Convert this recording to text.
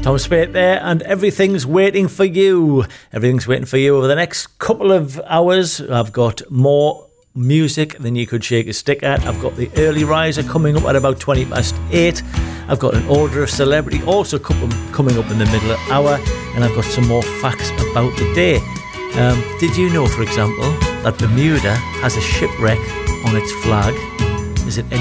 Tom Spate there, and everything's waiting for you. Everything's waiting for you over the next couple of hours. I've got more music than you could shake a stick at. I've got the early riser coming up at about 8:20. I've got an order of celebrity also coming up in the middle of the hour, and I've got some more facts about the day. Did you know, for example, that Bermuda has a shipwreck on its flag? Is it any